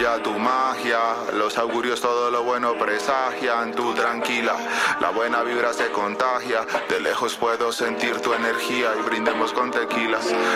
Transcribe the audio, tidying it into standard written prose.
confía tu magia. Los augurios todo lo bueno presagian. Tú tranquila, la buena vibra se contagia. De lejos puedo sentir tu energía y brindemos con tequilas.